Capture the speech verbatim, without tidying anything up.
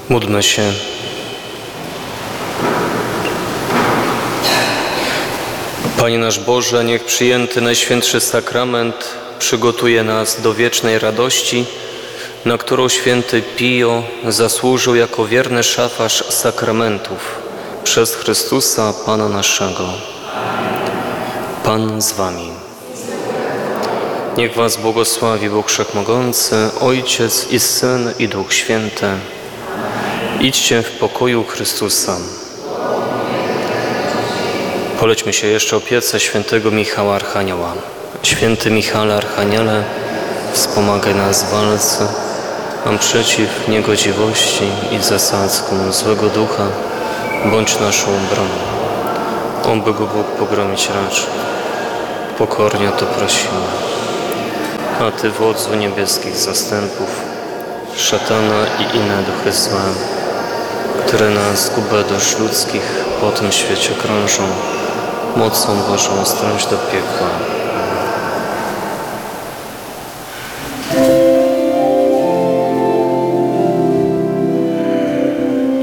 Módlmy się. Panie nasz Boże, niech przyjęty Najświętszy Sakrament przygotuje nas do wiecznej radości, na którą święty Pio zasłużył jako wierny szafarz sakramentów przez Chrystusa Pana naszego. Pan z wami. Niech was błogosławi Bóg Wszechmogący, Ojciec i Syn i Duch Święty. Idźcie w pokoju Chrystusa. Polećmy się jeszcze opiece świętego Michała Archanioła. Święty Michale Archaniele, wspomagaj nas w walce, a przeciw niegodziwości i zasadzkom złego ducha bądź naszą obroną. Oby go Bóg pogromić raczy. Pokornie o to prosimy. A Ty, wodzu niebieskich zastępów, szatana i inne duchy złe, które na zgubę dusz ludzkich po tym świecie krążą, mocą Bożą strąć do piekła.